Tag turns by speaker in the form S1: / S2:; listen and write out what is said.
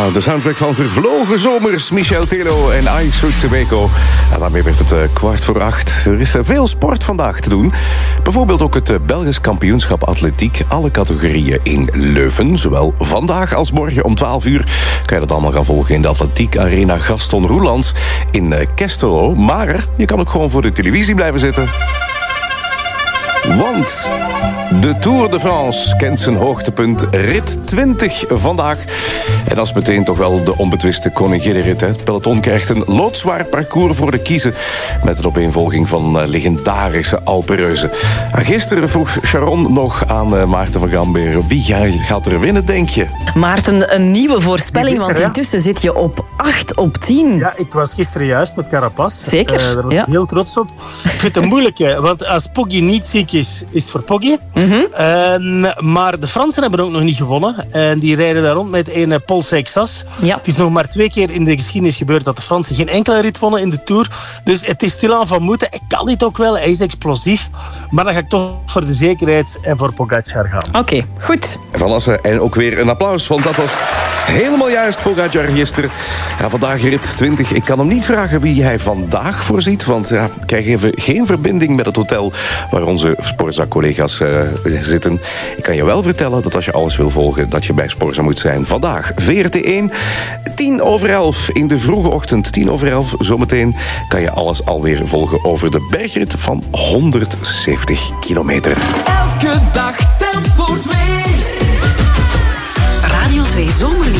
S1: Ja, de soundtrack van Vervlogen Zomers, Michel Telo en I Shoot Tobacco. En daarmee werd het 7:15. Er is veel sport vandaag te doen. Bijvoorbeeld ook het Belgisch kampioenschap atletiek. Alle categorieën in Leuven. Zowel vandaag als morgen om 12 uur kan je dat allemaal gaan volgen in de Atletiek Arena Gaston Roelands in Kestelo. Maar je kan ook gewoon voor de televisie blijven zitten. Want de Tour de France kent zijn hoogtepunt, rit 20 vandaag. En dat is meteen toch wel de onbetwiste koninginnenrit. Het peloton krijgt een loodzwaar parcours voor de kiezen, met een opeenvolging van legendarische Alpenreuzen. Gisteren vroeg Sharon nog aan Maarten van Gamberen: wie gaat er winnen, denk je?
S2: Maarten, een nieuwe voorspelling, want intussen zit je op 8 op 10.
S3: Ja, ik was gisteren juist met Carapaz.
S2: Zeker.
S3: Daar was ik heel trots op. Ik vind het een moeilijke, want als Poggi niet ziek is het voor Poggi. Maar de Fransen hebben ook nog niet gewonnen. En die rijden daar rond met een Paul Seixas.
S2: Ja.
S3: Het is nog maar 2 keer in de geschiedenis gebeurd dat de Fransen geen enkele rit wonnen in de Tour. Dus het is stilaan van moeten. Hij kan dit ook wel, hij is explosief. Maar dan ga ik toch voor de zekerheid en voor Pogacar gaan.
S2: Oké, goed.
S1: Van Assen en ook weer een applaus, want dat was helemaal juist, Pogacar gisteren. Ja, vandaag rit 20. Ik kan hem niet vragen wie hij vandaag voorziet, want ik krijg even geen verbinding met het hotel waar onze Sporza-collega's zitten. Ik kan je wel vertellen dat als je alles wil volgen, dat je bij Sporza moet zijn. Vandaag, VRT1, 11:10 in de vroege ochtend. 11:10, zometeen kan je alles alweer volgen over de bergrit van 170 kilometer.
S4: Elke dag telt voor 2.
S5: Radio 2 Zomerlied.